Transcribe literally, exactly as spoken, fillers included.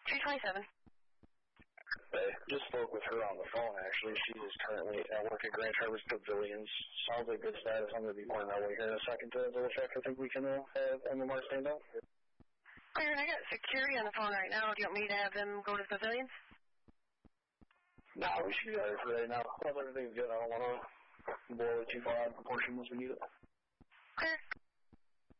two twenty-seven. I just spoke with her on the phone, actually. She is currently at work at Grand Traverse Pavilions. Sounds like good status. I'm going to be more on that way here in a second to double check. I think we can uh, have M M R stand up. Aaron, I got security on the phone right now. Do you want me to have them go to the pavilions? No, we should be there for right now. Once everything's good, I don't want to blow it too far out of proportion once we need it.